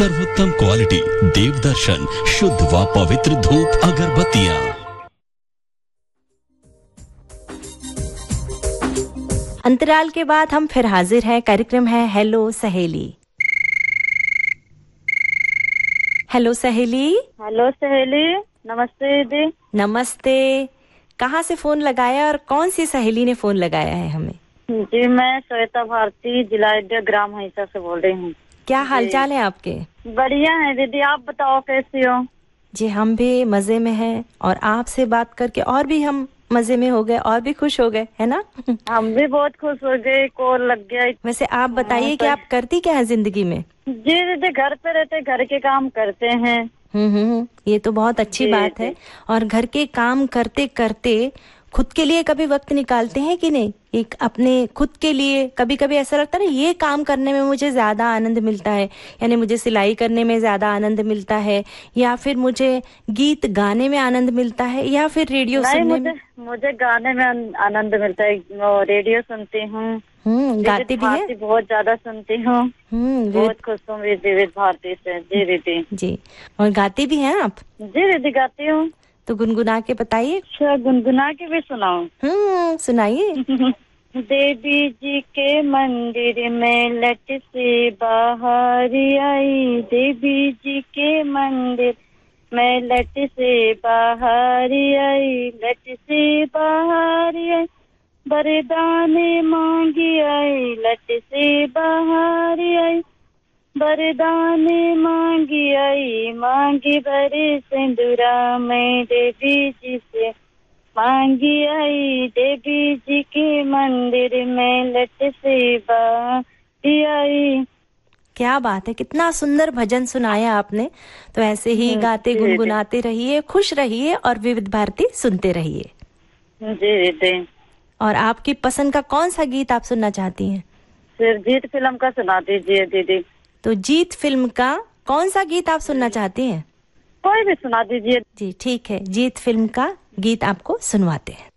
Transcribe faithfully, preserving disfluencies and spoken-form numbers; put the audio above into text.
सर्वोत्तम क्वालिटी देवदर्शन शुद्ध व पवित्र धूप अगरबत्तियाँ। अंतराल के बाद हम फिर हाजिर हैं। कार्यक्रम है हेलो सहेली। हेलो सहेली। हेलो सहेली, नमस्ते दीदी। नमस्ते। कहाँ से फोन लगाया और कौन सी सहेली ने फोन लगाया है हमें? जी मैं श्वेता भारती, जिला ग्राम हिंसा से बोल रही हूँ। क्या हालचाल है आपके? बढ़िया है दीदी, आप बताओ कैसी हो? जी हम भी मजे में हैं और आपसे बात करके और भी हम मजे में हो गए और भी खुश हो गए, है ना? हम भी बहुत खुश हो गए, कॉल लग गया। वैसे आप बताइए कि आप करती क्या है जिंदगी में? जी दीदी घर पे रहते, घर के काम करते हैं। हम्म हम्म ये तो बहुत अच्छी बात है। और घर के काम करते करते खुद के लिए कभी वक्त निकालते हैं कि नहीं? एक अपने खुद के लिए कभी कभी ऐसा लगता है ना, ये काम करने में मुझे ज्यादा आनंद मिलता है, यानी मुझे सिलाई करने में ज्यादा आनंद मिलता है, या फिर मुझे गीत गाने में आनंद मिलता है, या फिर रेडियो सुनने मुझे, में? मुझे गाने में आनंद मिलता है, रेडियो सुनती हूँ। हम्म गाती भी है? बहुत ज्यादा सुनती हूँ। हम्म बहुत खुश हूँ विविध भारती से। जी दीदी। जी और गाती भी हैं आप? जी दीदी गाती हूँ। तो गुनगुना के बताइए। अच्छा गुनगुना के भी सुनाऊं? हम्म सुनाइए। देवी जी के मंदिर में लट से बाहर आई, देवी जी के मंदिर में लट से बाहर आई, लट से बाहर आई, वरदान मांगी आई, लट से बाहर आई, वरदान मांगी आई, मांगी बड़े सिंदूरा में देवी जी से मांगी आई, देवी जी के मंदिर में लट से बाहर आई। क्या बात है, कितना सुंदर भजन सुनाया आपने। तो ऐसे ही गाते गुनगुनाते रहिए, खुश रहिए और विविध भारती सुनते रहिए। जी जी। और आपकी पसंद का कौन सा गीत आप सुनना चाहती हैं? सिर्फ जीत फिल्म का सुना दीजिए दीदी। तो जीत फिल्म का कौन सा गीत आप सुनना चाहती हैं? कोई भी सुना दीजिए। जी ठीक है, जीत फिल्म का गीत आपको सुनवाते हैं।